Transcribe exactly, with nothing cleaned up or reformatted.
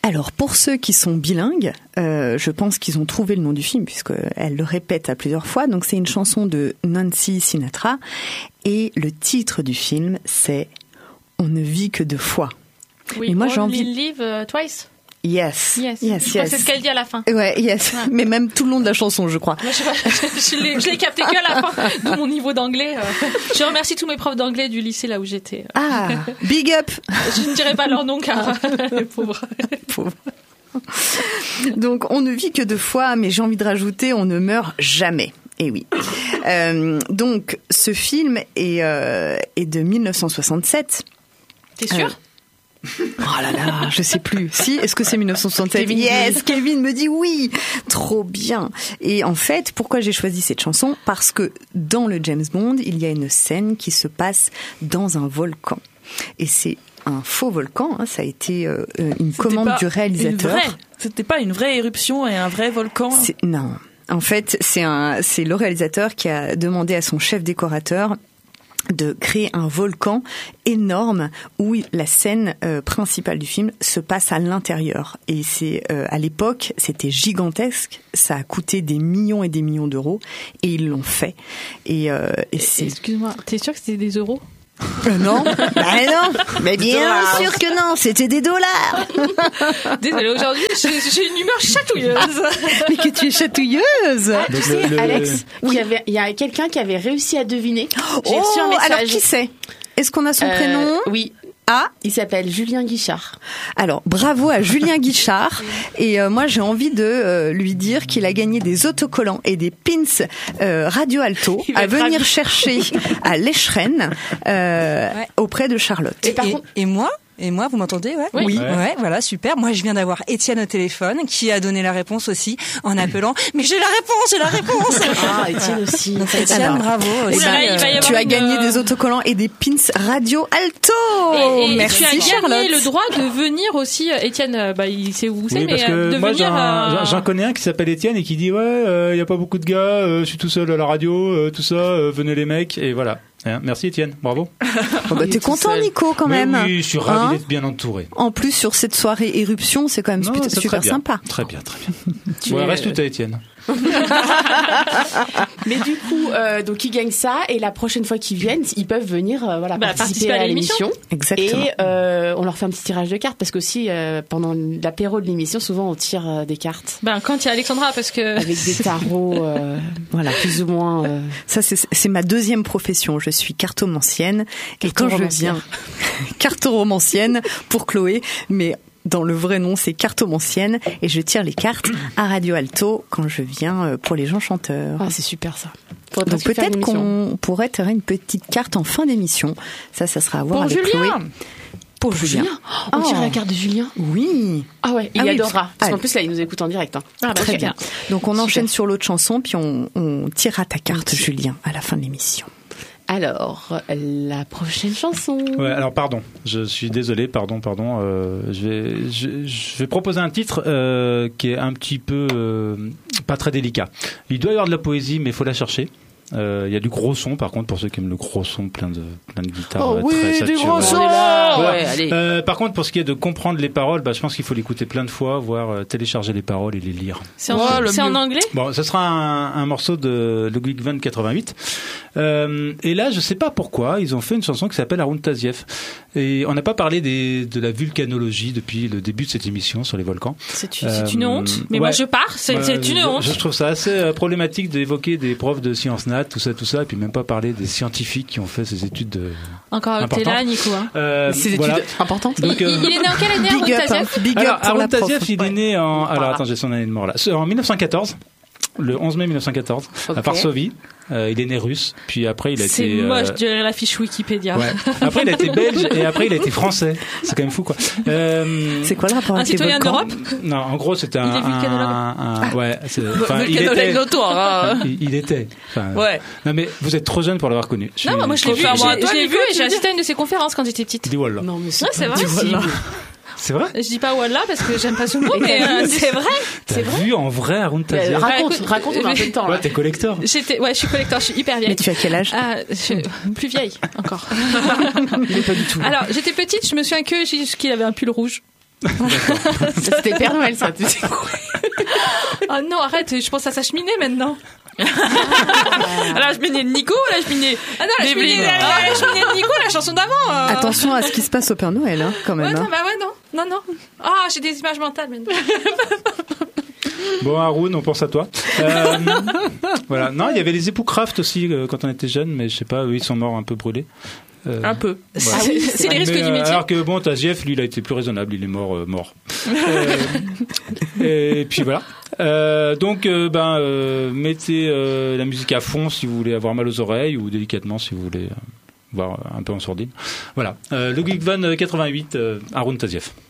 Alors, pour ceux qui sont bilingues, euh, je pense qu'ils ont trouvé le nom du film, puisqu'elle le répète à plusieurs fois. Donc, c'est une chanson de Nancy Sinatra. Et le titre du film, c'est « On ne vit que deux fois ». Oui, et moi, j'ai envie... live uh, twice. Yes, yes, yes, je yes. C'est ce qu'elle dit à la fin. Ouais, yes. Ouais. Mais même tout le long de la chanson, je crois. Moi, je, sais pas, je, je, l'ai, je l'ai capté que à la fin de mon niveau d'anglais. Je remercie tous mes profs d'anglais du lycée là où j'étais. Ah, big up. Je ne dirai pas leur nom car les pauvres. Pauvres. Donc, on ne vit que deux fois, mais j'ai envie de rajouter, on ne meurt jamais. Eh oui. Euh, donc, ce film est, euh, est de dix-neuf cent soixante-sept. T'es sûr? euh, Oh là là, je sais plus. Si, est-ce que c'est dix-neuf cent soixante-sept? Kevin Yes, Kevin me dit oui. Trop bien. Et en fait, pourquoi j'ai choisi cette chanson? Parce que dans le James Bond, il y a une scène qui se passe dans un volcan. Et c'est un faux volcan, hein, ça a été euh, une C'était commande du réalisateur. Vraie, c'était pas une vraie éruption et un vrai volcan. C'est, non. En fait, c'est un, c'est le réalisateur qui a demandé à son chef décorateur de créer un volcan énorme où la scène euh, principale du film se passe à l'intérieur. Et c'est euh, à l'époque, c'était gigantesque. Ça a coûté des millions et des millions d'euros et ils l'ont fait. Et, euh, et c'est... Excuse-moi, t'es sûr que c'était des euros? Euh, non, bah non, mais bien sûr que non, c'était des dollars. Désolée, aujourd'hui j'ai, j'ai une humeur chatouilleuse. Mais que tu es chatouilleuse. Ah, tu sais, le, le... Alex, oui. il y avait, il y a quelqu'un qui avait réussi à deviner. J'ai oh, reçu un message. Alors qui c'est? Est-ce qu'on a son euh, prénom? Oui. Ah, il s'appelle Julien Guichard. Alors, bravo à Julien Guichard. Et euh, moi, j'ai envie de euh, lui dire qu'il a gagné des autocollants et des pins euh, Radio Alto à venir ravi. chercher à l'Echerenne euh, ouais. auprès de Charlotte. Et, par et, contre... et moi Et moi, vous m'entendez? Ouais. Oui. oui. Ouais. ouais, voilà, super. Moi, je viens d'avoir Étienne au téléphone qui a donné la réponse aussi en appelant. Mais j'ai la réponse, j'ai la réponse. Ah, Étienne aussi. Donc, Étienne, alors, bravo. Aussi. Là, il va y tu as une... gagné des autocollants et des pins Radio Alto. Et, et Merci, tu as Charlotte. gagné le droit de venir aussi, Étienne. Bah, il sait où c'est, oui, mais que de moi, venir. J'en, euh... j'en connais un qui s'appelle Étienne et qui dit ouais, il euh, y a pas beaucoup de gars, euh, je suis tout seul à la radio, euh, tout ça, euh, venez les mecs et voilà. Merci Étienne, bravo. Oh bah, t'es content seul. Nico quand Mais même. Oui, je suis ravi hein d'être bien entouré. En plus sur cette soirée éruption, c'est quand même non, super, c'est super très sympa. Très bien, très bien. Ouais, reste tout à Étienne. Mais du coup, euh, donc ils gagnent ça et la prochaine fois qu'ils viennent, ils peuvent venir euh, voilà bah, participer, participer à, à l'émission. Exactement. Et euh, on leur fait un petit tirage de cartes parce qu'aussi euh, pendant l'apéro de l'émission, souvent on tire euh, des cartes. Ben quand il y a Alexandra, parce que avec des tarots, euh, voilà plus ou moins. Euh... Ça c'est, c'est ma deuxième profession. Je suis cartomancienne et quand je viens cartomancienne pour Chloé, mais dans le vrai nom, c'est cartomancienne et je tire les cartes à Radio Alto quand je viens pour les gens chanteurs. Ah, c'est super ça. Faudrait Donc peut-être qu'on pourrait tirer une petite carte en fin d'émission. Ça, ça sera à voir pour avec Julien. Chloé. Pour, pour Julien. Julien. On oh. tire la carte de Julien. Oui. Ah ouais, il ah adorera. Oui, parce qu'en plus là, il nous écoute en direct. Hein. Ah bah, très bien. Donc on super. enchaîne sur l'autre chanson, puis on, on tirera ta carte, okay. Julien, à la fin de l'émission. Alors, la prochaine chanson. Ouais, alors pardon, je suis désolé, pardon, pardon. Euh, je, vais, je, je vais proposer un titre euh, qui est un petit peu euh, pas très délicat. Il doit y avoir de la poésie, mais il faut la chercher. Il euh, y a du gros son, par contre, pour ceux qui aiment le gros son, plein de plein de guitares. Oh euh, oui, très du saturées. gros son. Voilà. Ouais, allez. Euh, par contre, pour ce qui est de comprendre les paroles, bah, je pense qu'il faut l'écouter plein de fois, voire euh, télécharger les paroles et les lire. C'est en, oh, c'est en anglais. Bon, ce sera un, un morceau de Ludwig van quatre-vingt-huit. Euh, et là, je sais pas pourquoi, ils ont fait une chanson qui s'appelle Arun Taziev. Et on n'a pas parlé des, de la vulcanologie depuis le début de cette émission sur les volcans. C'est, une, euh, c'est une honte. Mais ouais. moi, je pars. C'est, ouais, c'est une je, honte. Je trouve ça assez euh, problématique d'évoquer des profs de sciences nat, tout ça, tout ça, et puis même pas parler des scientifiques qui ont fait ces études. De, Encore, t'es là, Nico. Hein. Euh, ces voilà. études importantes. Donc, euh, il, il est né en quelle année, Arun Taziev? Big Alors, up pour Arun la Taziev, prof. il est ouais. né en. Alors, voilà. attends, j'ai son année de mort là. En dix-neuf cent quatorze. Le onze mai mille neuf cent quatorze, okay. à Varsovie. Euh, il est né russe, puis après il a c'est été. C'est moche, euh... je dirais la fiche Wikipédia. Ouais. Après il a été belge et après il a été français. C'est quand même fou quoi. Euh... C'est quoi le rapport avec les volcans ? Un citoyen d'Europe ? Non, en gros c'était un. Il est vulcanologue. Un, un, un, ouais, c'est, enfin, il était. Notoire, hein. il, il était. Enfin, ouais. Non mais vous êtes trop jeune pour l'avoir connu. Je non, suis... moi je l'ai vu, j'ai, je l'ai vu et j'ai assisté à une de ses conférences quand j'étais petite. Dis voilà. Non mais c'est, ouais, c'est vrai. C'est vrai ? Je dis pas Wallah parce que j'aime pas ce mot, mais euh, c'est vrai. T'as c'est vrai. vu en vrai Arun Taziev ? Bah, raconte, bah, raconte, on a un peu de temps. Ouais, t'es collector. J'étais, ouais, je suis collector, je suis hyper vieille. Mais tu as quel âge ? Ah, je, plus vieille encore. Mais pas du tout. Alors, j'étais petite, je me souviens que qu'il avait un pull rouge. C'était le Père Noël, ça. Tu sais. Oh non, arrête, je pense à sa cheminée maintenant. Ah, la cheminée de Nico, la cheminée. Ah non, la cheminée, la, la, la cheminée de Nico, la chanson d'avant. Euh... Attention à ce qui se passe au Père Noël, hein, quand même. Ouais, non, hein. bah ouais, non, non, non. Ah, oh, j'ai des images mentales maintenant. Bon, Haroun, on pense à toi. Euh, voilà. Non, il y avait les époux Kraft aussi euh, quand on était jeune, mais je sais pas, eux, ils sont morts un peu brûlés. Euh, un peu. Voilà. Ah oui, c'est les risques mais, du métier. Alors que bon, Tazieff, lui, il a été plus raisonnable, il est mort, euh, mort. euh, et puis voilà. Euh, donc, euh, ben, euh, mettez euh, la musique à fond si vous voulez avoir mal aux oreilles, ou délicatement si vous voulez euh, voir un peu en sourdine. Voilà. Euh, le Geek Van quatre-vingt-huit, euh, Haroun Tazieff.